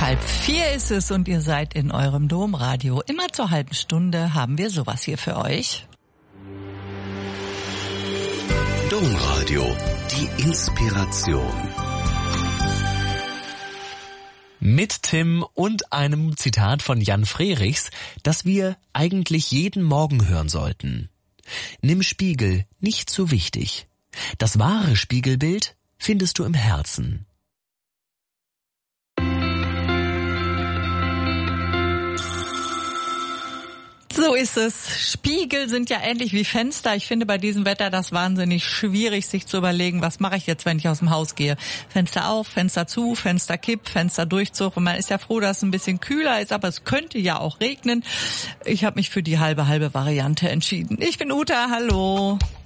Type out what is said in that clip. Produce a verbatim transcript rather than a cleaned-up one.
Halb vier ist es und ihr seid in eurem Domradio. Immer zur halben Stunde haben wir sowas hier für euch. Domradio, die Inspiration. Mit Tim und einem Zitat von Jan Frerichs, das wir eigentlich jeden Morgen hören sollten. Nimm Spiegel nicht so wichtig. Das wahre Spiegelbild findest du im Herzen. So ist es. Spiegel sind ja ähnlich wie Fenster. Ich finde bei diesem Wetter das wahnsinnig schwierig, sich zu überlegen, was mache ich jetzt, wenn ich aus dem Haus gehe. Fenster auf, Fenster zu, Fenster kipp, Fenster Durchzug. Und man ist ja froh, dass es ein bisschen kühler ist, aber es könnte ja auch regnen. Ich habe mich für die halbe, halbe Variante entschieden. Ich bin Uta, hallo.